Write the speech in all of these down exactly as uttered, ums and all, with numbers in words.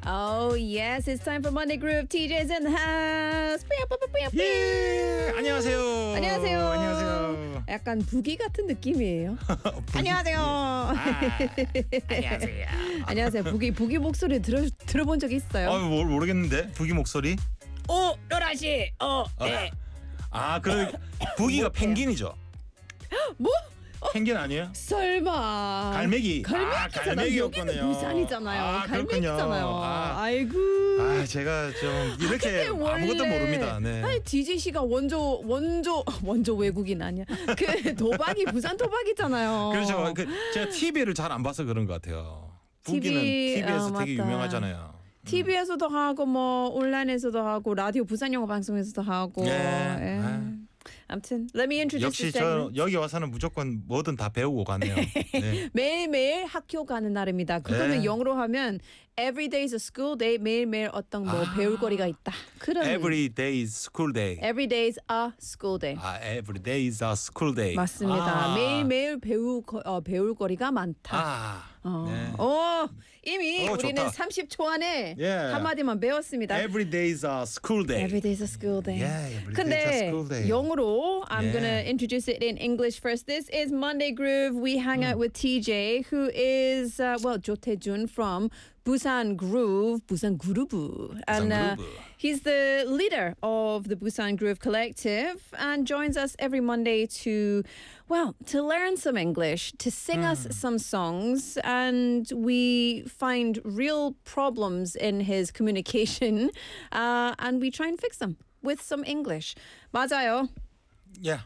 Oh yes, it's time for Monday Groove. T J's in the house. 예, 안녕하세요. 안녕하세요. 안녕하세요. 약간 부기 같은 느낌이에요. 안녕하세요. 아, 안녕하세요. 안녕하세요. 부기 부기 목소리 들어 들어본 적 있어요? 아, 모, 모르겠는데 부기 목소리? 오, 로라 씨. 어, 네. 아, 그 부기가 펭귄이죠. 뭐? 펭귄 아니에요? 설마. 갈매기. 갈매기잖아. 아, 갈매기였군요. 여기는 부산이잖아요. 아, 갈매기잖아요. 아. 아이고. 아, 제가 좀 이렇게 근데 원래- 아무것도 모릅니다. 네. 아니 디제이 씨가 원조 원조 원조 외국인 아니야. 그 도박이 부산 도박이잖아요. 그렇죠. 그 제가 티비를 잘 안 봐서 그런 것 같아요. 부기는 티비, 티비에서 어, 되게 맞다. 유명하잖아요. 티비에서도 하고 뭐 온라인에서도 하고 라디오 부산 영어 방송에서도 하고. 예. 예. 아. 아무튼 let me introduce 역시 the 저 segment. 여기 와서는 무조건 뭐든 다 배우고 가네요. 네. 매일매일 학교 가는 날입니다. 그거는 네. 영어로 하면 every day is a school day. 매일매일 어떤 뭐 아. 배울 거리가 있다. 그런 Every day is school day. every day is a school day. 아, every day is a school day. 맞습니다. 아. 매일매일 배우 거- 어, 배울 거리가 많다. 아. 어. 네. 오, 이미 오, 우리는 좋다. 삼십 초 안에 예. 한마디만 배웠습니다. Every day is a school day. Every day is a school day. Yeah, every day is a 근데 school day. 영어로 I'm Yeah. gonna introduce it in English first. This is Monday Groove. We hang out with T J, who is uh, well 조태준 from Busan Groove, Busan Groove, and uh, Groove. he's the leader of the Busan Groove Collective and joins us every Monday to, well, to learn some English, to sing us some songs, and we find real problems in his communication, uh, and we try and fix them with some English. 맞아요. Yeah.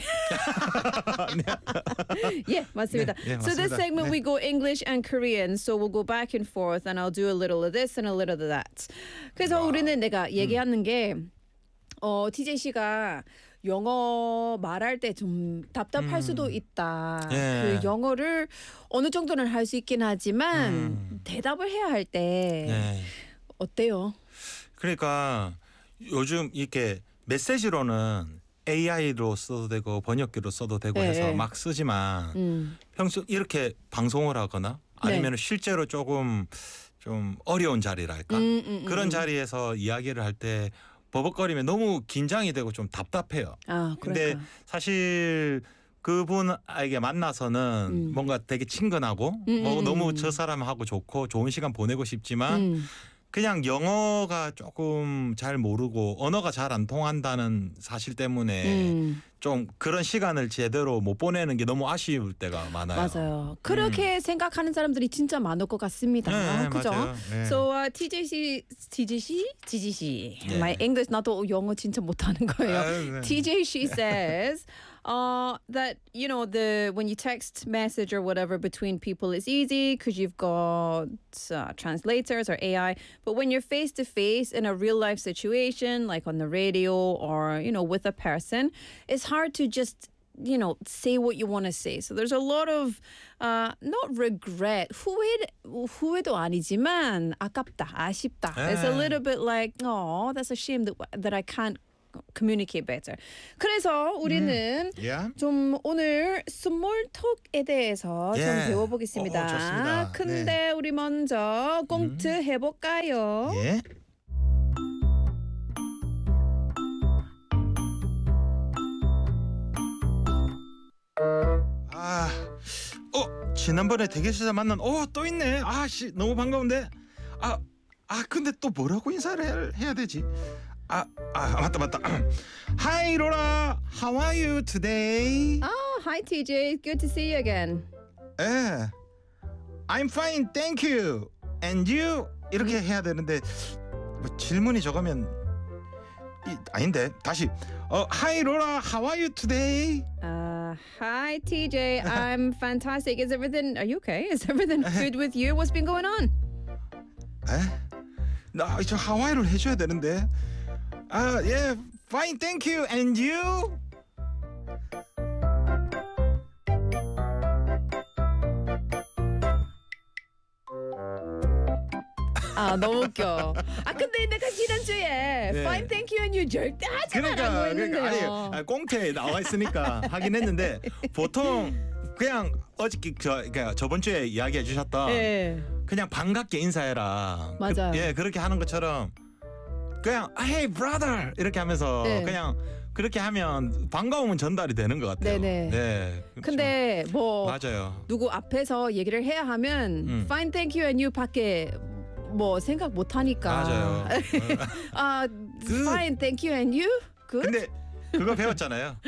Yeah, 맞습니다. 네, 네, So this 맞습니다. segment 네. we go English and Korean, so we'll go back and forth, and I'll do a little of this and a little of that. 그래서 우리는 내가 얘기하는 게 어, 티제이 씨가 영어 말할 때 좀 답답할 수도 있다. 예. 그 영어를 어느 정도는 할 수 있긴 하지만 음. 대답을 해야 할 때 네. 어때요? 그러니까 요즘 이렇게 메시지로는 에이아이로 써도 되고 번역기로 써도 되고 네, 해서 네. 막 쓰지만 음. 평소 이렇게 방송을 하거나 아니면 실제로 조금 좀 어려운 자리랄까 음, 음, 음, 그런 음. 자리에서 이야기를 할 때 버벅거리면 너무 긴장이 되고 좀 답답해요. 아, 근데 그러니까. 사실 그분에게 만나서는 음. 뭔가 되게 친근하고 음, 뭐 음, 너무 음. 저 사람하고 좋고 좋은 시간 보내고 싶지만 음. 그냥 영어가 조금 잘 모르고 언어가 잘 안 통한다는 사실 때문에 음. 좀 그런 시간을 제대로 못 보내는 게 너무 아쉬울 때가 많아요. 맞아요. 그렇게 생각하는 사람들이 진짜 많을 것 같습니다. 네, 그죠? 맞아요. 네. So uh, 티제이 씨, 티제이 씨, 티제이 씨. 네. My English 나도 영어 진짜 못하는 거예요. 아유, 네. 티제이 she says uh, that you know the when you text message or whatever between people it's easy because you've got uh, translators or A I. But when you're face to face in a real life situation, like on the radio or you know with a person, it's hard to just you know say what you want to say. So there's a lot of uh, not regret, 후회 후회도 아니지만 아깝다, 아쉽다. It's a 네. little bit like, oh, that's a shame that that I can't communicate better. 그래서 우리는 Yeah? 좀 오늘 스몰 톡에 대해서 좀 예. 배워보겠습니다. 어, 좋습니다. 근데 우리 먼저 꽁트 해볼까요? 예. 아, 어 지난번에 대기실에서 만난 어또 있네. 아씨 너무 반가운데. 아, 아 근데 또 뭐라고 인사를 해야, 해야 되지? 아, 아 맞다 맞다. Hi Laura, how are you today? Oh, hi T J. Good to see you again. 예, I'm fine, thank you. And you? 이렇게 해야 되는데 뭐 질문이 적으면 이, 아닌데 다시. 어, Hi Laura, how are you today? Uh, hi T J. I'm fantastic. Is everything? Are you okay? Is everything good with you? What's been going on? 에? 나저 하와이를 해줘야 되는데. 아, 예, fine, thank you. And you? 아 너무 웃겨. 아 근데 내가 지난주에 네. Fine Thank You and You 절대 하지 말라고 그러니까 했는데요. 그러니까 아니 아, 꽁트에 나와 있으니까 하긴 했는데 보통 그냥 어저께 저 그러니까 저번 주에 이야기해 주셨던 예. 그냥 반갑게 인사해라. 맞아요. 그, 예, 그렇게 하는 것처럼 그냥 Hey brother 이렇게 하면서 네. 그냥 그렇게 하면 반가움은 전달이 되는 것 같아요. 네네. 네. 근데 뭐 맞아요. 누구 앞에서 얘기를 해야 하면 음. fine, thank you and you 밖에 뭐 생각 못 하니까. 맞아요. 아, fine, thank you and you? Good? 근데 그거 배웠잖아요.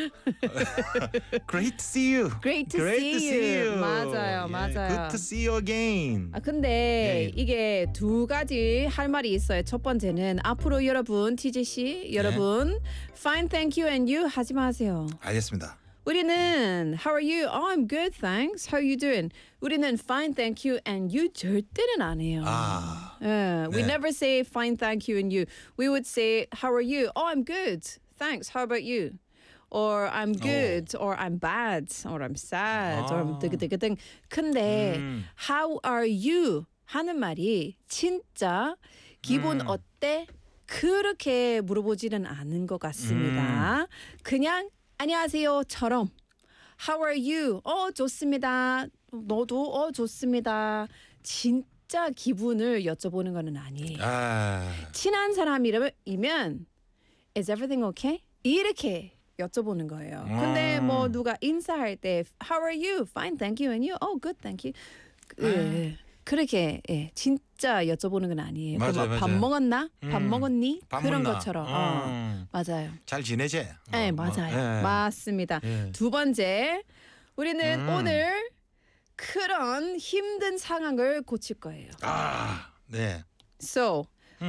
Great to see you. Great to Great see to see you. you. 맞아요, 예, 맞아요. Good to see you again. 아 근데 예. 이게 두 가지 할 말이 있어요. 첫 번째는 앞으로 여러분 티제 씨 여러분 fine, thank you and you 하지 마세요. 알겠습니다. 우리는 How are you? Oh, I'm good, thanks. How are you doing? 우리는 fine, thank you and you 절대는 안 해요. 아. 예, we 네. never say fine, thank you and you. We would say How are you? Oh, I'm good, thanks. How about you? Or I'm good, or I'm bad, or I'm sad, or I'm 아. 뜨그뜨그등. 근데 음. How are you? 하는 말이 진짜 기분 음. 어때? 그렇게 물어보지는 않은 것 같습니다. 그냥 안녕하세요처럼 How are you? 어 좋습니다. 너도 어 좋습니다. 진짜 기분을 여쭤보는 거는 아니에요. 아. 친한 사람이면 Is everything okay? 이렇게 여쭤보는 거예요. 근데 음. 뭐 누가 인사할 때 How are you? Fine, thank you. And you? Oh, good, thank you. 예, 그렇게 예, 진짜 여쭤보는 건 아니에요. 맞아요, 그뭐 밥 맞아요. 먹었나? 밥 음. 먹었니? 밥 그런 먹나? 것처럼. 음. 어, 맞아요. 잘 지내지? 네, 뭐, 뭐, 맞아요. 예. 맞습니다. 예. 두 번째, 우리는 음. 오늘 그런 힘든 상황을 고칠 거예요. 아, 네. So,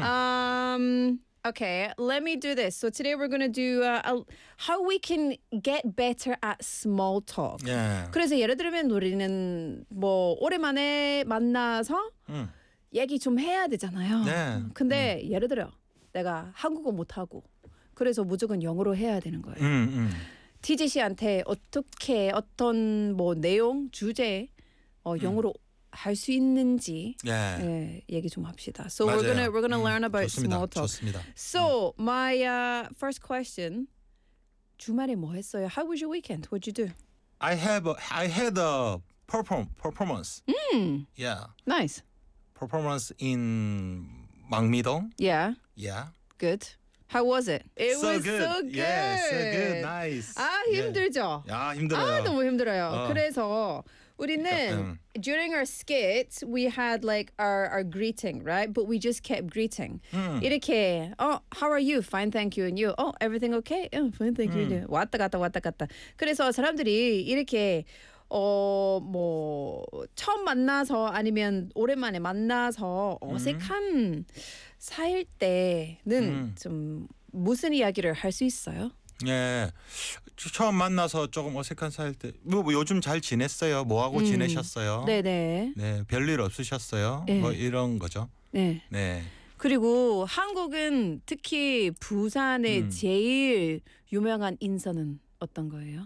um, okay, let me do this. So today we're going to do uh, a, how we can get better at small talk. 예. 그래서 예를 들면 우리는 뭐 오랜만에 만나서 음. 얘기 좀 해야 되잖아요. 네. 근데 예를 들어 내가 한국어 못하고 그래서 무조건 영어로 해야 되는 거예요. 음, 음. 티제 씨한테 어떻게 어떤 뭐 내용 주제 어, 영어로 할 수 있는지 예. 예, 얘기 좀 합시다. So 맞아요. we're gonna we're gonna 음, learn about 좋습니다. small talk. 좋습니다. So my uh, first question. 주말에 뭐 했어요? How was your weekend? What'd you do? I have a, I had a perform, performance. Mm, Yeah. nice. Performance in 망미동. Yeah, Yeah. good. How was it? It so was good. so good. Yeah, so good. Nice. 아 Yeah. 힘들죠. 야, 힘들어요. 아 너무 힘들어요. 어. 그래서 우리는 음. during our skit we had like our our greeting, right? But we just kept greeting. 음. 이렇게 oh how are you? Fine, thank you. And you? Oh everything okay? Oh fine, thank you. 음. 왔다 갔다 왔다 갔다. 그래서 사람들이 이렇게 어 뭐 처음 만나서 아니면 오랜만에 만나서 어색한 사이일 때는 음. 좀 무슨 이야기를 할 수 있어요? 예. 저- 처음 만나서 조금 어색한 사이일 때, 뭐, 뭐 요즘 잘 지냈어요? 뭐 하고 음. 지내셨어요? 네네. 네, 별일 없으셨어요? 네. 뭐 이런 거죠. 네. 네. 그리고 한국은 특히 부산의 음. 제일 유명한 인사는 어떤 거예요?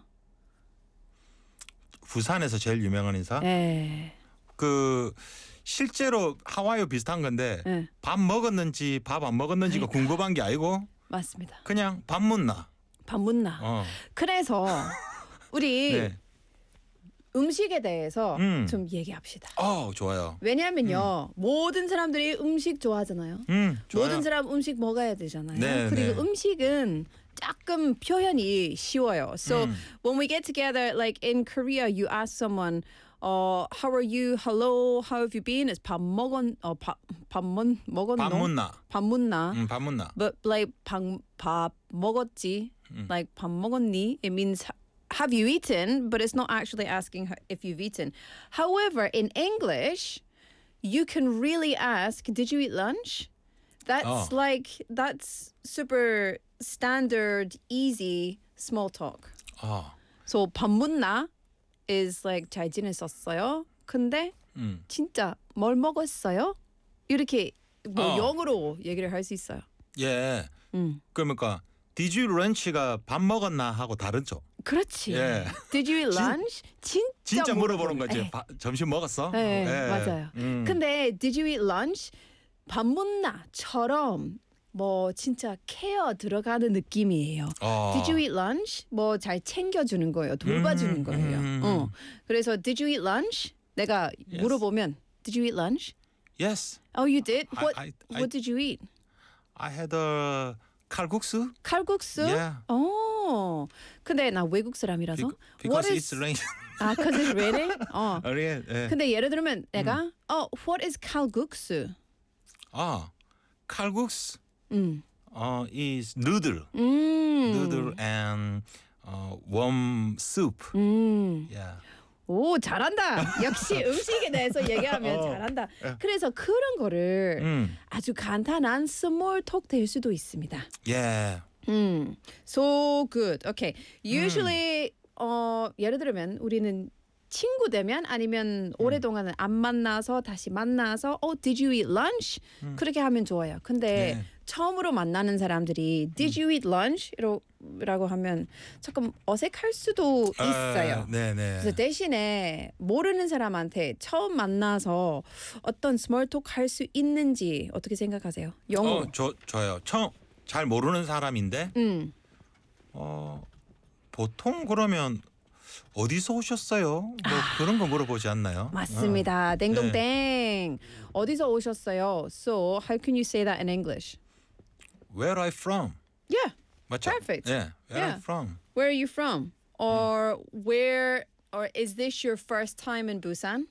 부산에서 제일 유명한 인사? 네. 그 실제로 하와이와 비슷한 건데 네. 밥 먹었는지 밥 안 먹었는지가 궁금한 게 아니고 맞습니다. 그냥 밥 묻나. 밥 묻나. 어. 그래서 우리 네. 음식에 대해서 음. 좀 얘기합시다. 어, 좋아요. 왜냐하면요 모든 사람들이 음식 좋아하잖아요. 음, 좋아요. 모든 사람 음식 먹어야 되잖아요. 네, 그리고 네. 음식은 조금 표현이 쉬워요. So 음. when we get together, like in Korea, you ask someone, uh, "How are you? Hello, how have you been?" It's 밥 먹었, 어, 밥, 밥 먹, 먹었노? 밥 묻나. 밥 묻나? 음, 밥 묻나. But like 밥, 밥 먹었지? 음. Like 밥 먹었니? It means have you eaten? But it's not actually asking her if you've eaten. However, in English, you can really ask, "Did you eat lunch?" That's Oh. like that's super standard, easy small talk. 어. So 밥 묻나 is like 잘 지냈었어요. 근데 음. 진짜 뭘 먹었어요? 이렇게 뭐 어. 영어로 얘기를 할 수 있어요. 예. 음. 그러니까 Did you lunch가 밥 먹었나 하고 다르죠. 그렇지. 예. Did you eat lunch? 진짜, 진짜 물어보는 거지. 예. 바- 점심 먹었어? 네, 예. 맞아요. 음. 근데 did you eat lunch? 밥 묻나처럼 뭐 진짜 케어 들어가는 느낌이에요. 어. Did you eat lunch? 뭐 잘 챙겨주는 거예요. 돌봐주는 음, 거예요. 음. 어. 그래서 did you eat lunch? 내가 Yes. 물어보면 did you eat lunch? Yes. Oh, you did? I- What I- I- what did you eat? I had a 칼국수. 칼국수? Yeah. 어. 근데 나 외국 사람이라서. Bec- What Because is it's rain. 아, cause it's raining? 어. 어, 예, 예. 근데 예를 들면 내가 어, what is 칼국수? 아, 칼국수. 음. 어, is noodle. 음. Noodle and uh, warm soup. 음. Yeah. 오, 잘한다. 역시 음식에 대해서 얘기하면 어. 잘한다. 그래서 그런 거를 음. 아주 간단한 스몰 톡 될 수도 있습니다. Yeah. 음. So good. Okay. Usually 어, 예를 들면 우리는 친구 되면 아니면 오랫동안 안 만나서 다시 만나서 어, did you eat lunch? 그렇게 하면 좋아요. 근데 네. 처음으로 만나는 사람들이 did you eat lunch? 라고 하면 조금 어색할 수도 있어요. 아, 네, 네. 그래서 대신에 모르는 사람한테 처음 만나서 어떤 스몰 톡 할 수 있는지 어떻게 생각하세요? 영어. 어, 저 저요. 처음 잘 모르는 사람인데 음. 어, 보통 그러면 어디서 오셨어요? 뭐 그런 거 물어보지 않나요? 맞습니다. 땡동땡. 어디서 오셨어요? So, how can you say that in English? 어. Where are you from? Yeah. 맞죠? Perfect. 네. Where are Yeah. you from? Where are you from? Or where or is this your first time in Busan?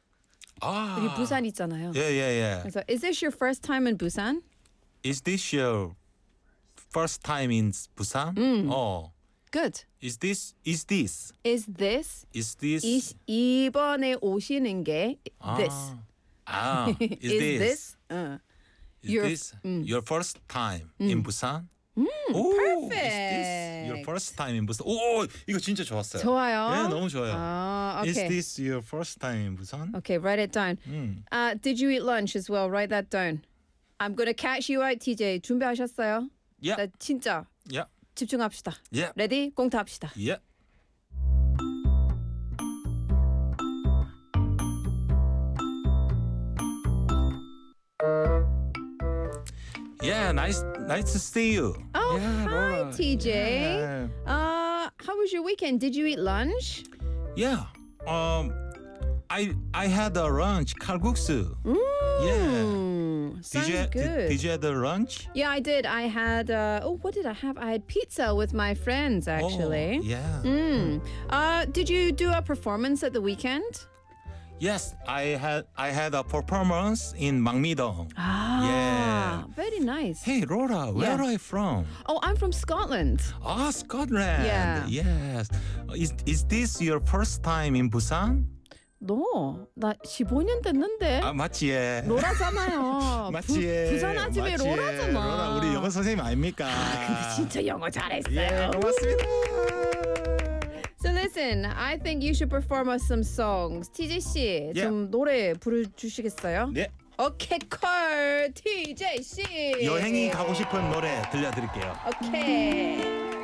아. 여기 부산 있잖아요. 예, 예, 예. 그래서 is this your first time in Busan? Is this your first time in Busan? 음. 어. Good. Is this is this Is this is this 이, 이번에 오시는 게 this? 아, 아 is, Is this, this? 어. is your- this your first time in Busan? 오, perfect. Is this your first time in Busan? 오, 이거 진짜 좋았어요. 좋아요. 예, 너무 좋아요. 아, Is okay. this your first time in Busan? Okay, write it down. 음. Uh, did you eat lunch as well? Write that down. I'm gonna catch you out, TJ. 준비하셨어요? Yeah. 나 진짜 Yeah. 집중합시다. Yeah. 레디? 공타합시다. Yeah. Yeah, nice nice to see you. Oh, yeah, hi, Laura. T J. Yeah. Uh, how was your weekend? Did you eat lunch? Yeah. Um I I had a lunch 칼국수. Yeah. Mm, sounds Did you good. did, did you have the lunch? Yeah, I did. I had. Uh, oh, what did I have? I had pizza with my friends actually. Oh, yeah. Mm. Uh, did you do a performance at the weekend? Yes, I had I had a performance in Mangmi-dong. Ah, Yeah. very nice. Hey, Laura, where Yeah. are you from? Oh, I'm from Scotland. Ah, Scotland. Yeah. Yes. Is is this your first time in Busan? 너, 나 십오 년 됐는데. 아, 맞지? 예. 로라잖아요. 맞지? 부, 예. 부산 아줌의 맞지? 예. 로라잖아. 로라, 우리 영어 선생님 아닙니까? 근데 진짜 영어 잘했어요. 예, 고맙습니다. So listen, I think you should perform us some songs. 티제이 씨, Yeah. 좀 노래 부르주시겠어요? 네. 오케이, 콜. 티제이 씨. 여행이 가고 싶은 노래 들려드릴게요. 오케이.